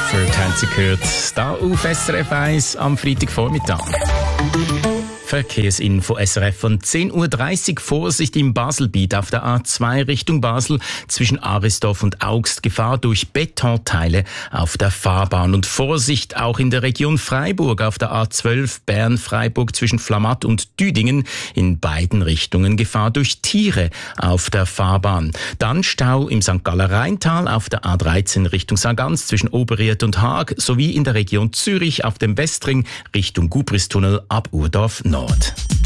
Effort haben Sie gehört. Da auf SRF 1 am Freitagvormittag. Verkehrsinfo SRF von 10.30 Uhr. Vorsicht im Baselbiet auf der A2 Richtung Basel zwischen Arisdorf und Augst. Gefahr durch Betonteile auf der Fahrbahn. Und Vorsicht auch in der Region Freiburg auf der A12 Bern-Freiburg zwischen Flamatt und Düdingen. In beiden Richtungen Gefahr durch Tiere auf der Fahrbahn. Dann Stau im St. Galler Rheintal auf der A13 Richtung Sargans zwischen Oberried und Haag sowie in der Region Zürich auf dem Westring Richtung Gubristunnel ab Urdorf Nord.